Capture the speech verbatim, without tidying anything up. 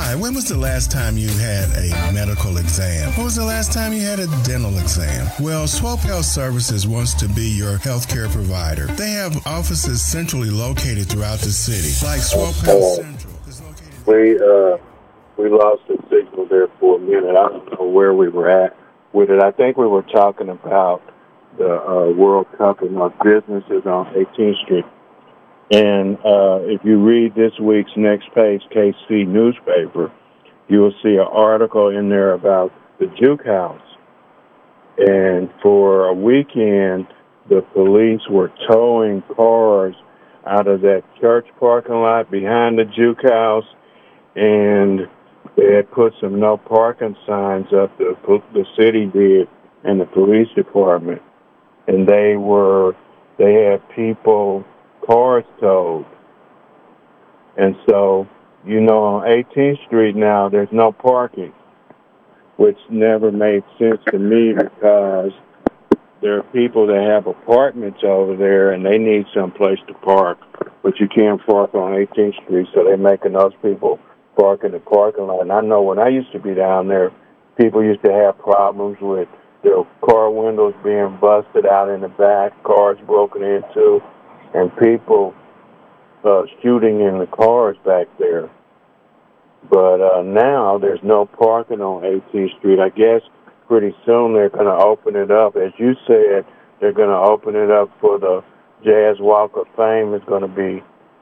Hi, when was the last time you had a medical exam? When was the last time you had a dental exam? Well, Swope Health Services wants to be your healthcare provider. They have offices centrally located throughout the city, like Swope Health Central is located. We uh, we lost the signal there for a minute. I don't know where we were at with it. I think we were talking about the uh, World Cup and our businesses on eighteenth Street. And uh, if you read this week's Next Page K C newspaper, you will see an article in there about the Juke House. And for a weekend, the police were towing cars out of that church parking lot behind the Juke House, and they had put some no parking signs up, the, the city did, and the police department. And they were, they had people, cars towed. And so, you know, on eighteenth Street now, there's no parking, which never made sense to me because there are people that have apartments over there and they need some place to park, but you can't park on eighteenth Street, so they're making those people park in the parking lot. And I know when I used to be down there, people used to have problems with their car windows being busted out in the back, cars broken into, and people uh, shooting in the cars back there. But uh, now there's no parking on eighteenth Street. I guess pretty soon they're going to open it up. As you said, they're going to open it up for the Jazz Walk of Fame. It's going to be